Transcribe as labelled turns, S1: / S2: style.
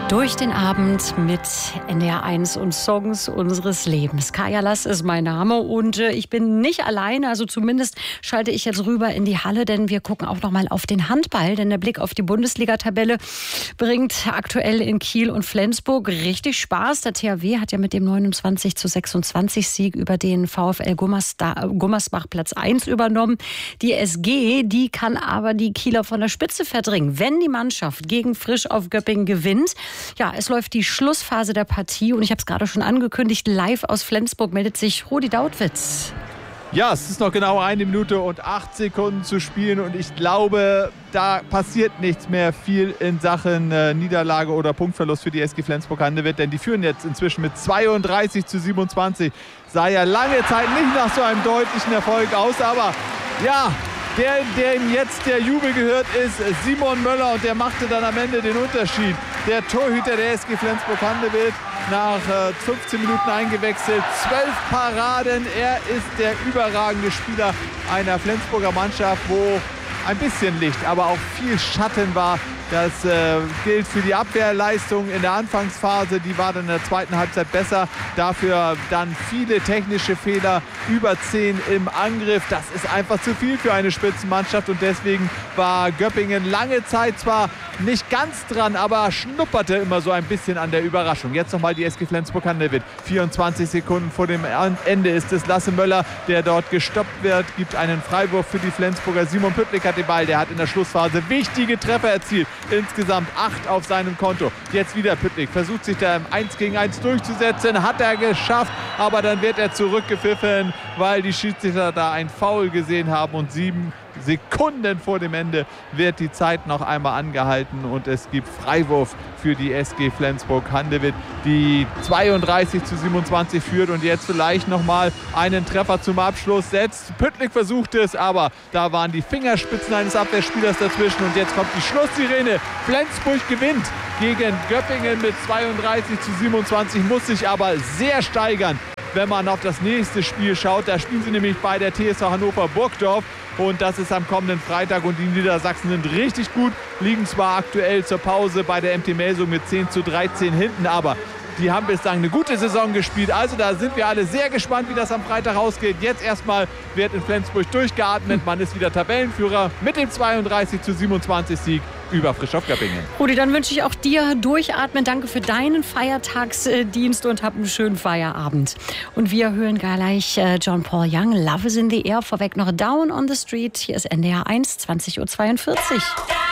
S1: Durch den Abend mit NDR1 und Songs unseres Lebens. Kaya Lass ist mein Name und ich bin nicht alleine, also zumindest schalte ich jetzt rüber in die Halle, denn wir gucken auch noch mal auf den Handball, denn der Blick auf die Bundesliga-Tabelle bringt aktuell in Kiel und Flensburg richtig Spaß. Der THW hat ja mit dem 29:26 Sieg über den VfL Gummersbach Platz 1 übernommen. Die SG, die kann aber die Kieler von der Spitze verdrängen, wenn die Mannschaft gegen Frisch auf Göppingen gewinnt. Ja, es läuft die Schlussphase der Partie und ich habe es gerade schon angekündigt, live aus Flensburg meldet sich Rudi Dautwitz.
S2: Ja, es ist noch genau 1 Minute und 8 Sekunden zu spielen und ich glaube, da passiert nichts mehr viel in Sachen Niederlage oder Punktverlust für die SG Flensburg-Handewitt, denn die führen jetzt inzwischen mit 32:27. Sah ja lange Zeit nicht nach so einem deutlichen Erfolg aus, aber ja, dem jetzt der Jubel gehört, ist Simon Möller und der machte dann am Ende den Unterschied. Der Torhüter der SG Flensburg-Handewitt, nach 15 Minuten eingewechselt, 12 Paraden. Er ist der überragende Spieler einer Flensburger Mannschaft, wo ein bisschen Licht, aber auch viel Schatten war. Das gilt für die Abwehrleistung in der Anfangsphase. Die war dann in der zweiten Halbzeit besser. Dafür dann viele technische Fehler, über 10 im Angriff. Das ist einfach zu viel für eine Spitzenmannschaft. Und deswegen war Göppingen lange Zeit zwar nicht ganz dran, aber schnupperte immer so ein bisschen an der Überraschung. Jetzt nochmal die SG Flensburg-Handewitt. 24 Sekunden vor dem Ende ist es Lasse Möller, der dort gestoppt wird. Gibt einen Freiwurf für die Flensburger. Simon Püttlik hat den Ball. Der hat in der Schlussphase wichtige Treffer erzielt. Insgesamt 8 auf seinem Konto. Jetzt wieder Püttlik. Versucht sich da im 1 gegen 1 durchzusetzen. Hat er geschafft. Aber dann wird er zurückgepfiffen, weil die Schiedsrichter da ein Foul gesehen haben. Und 7 Sekunden vor dem Ende wird die Zeit noch einmal angehalten. Und es gibt Freiwurf für die SG Flensburg-Handewitt, die 32:27 führt und jetzt vielleicht nochmal einen Treffer zum Abschluss setzt. Püttlik versuchte es, aber da waren die Fingerspitzen eines Abwehrspielers dazwischen. Und jetzt kommt die Schlusssirene. Flensburg gewinnt gegen Göppingen mit 32:27, muss sich aber sehr steigern, wenn man auf das nächste Spiel schaut. Da spielen sie nämlich bei der TSV Hannover Burgdorf. Und das ist am kommenden Freitag. Und die Niedersachsen sind richtig gut, liegen zwar aktuell zur Pause bei der MT Melsung mit 10:13 hinten, aber die haben bislang eine gute Saison gespielt. Also da sind wir alle sehr gespannt, wie das am Freitag ausgeht. Jetzt erstmal wird in Flensburg durchgeatmet. Man ist wieder Tabellenführer mit dem 32:27 Sieg über Frisch auf Göppingen.
S1: Rudi, dann wünsche ich auch dir durchatmen. Danke für deinen Feiertagsdienst und hab einen schönen Feierabend. Und wir hören gleich John Paul Young, Love is in the Air. Vorweg noch Down on the Street. Hier ist NDR1, 20:42 Uhr.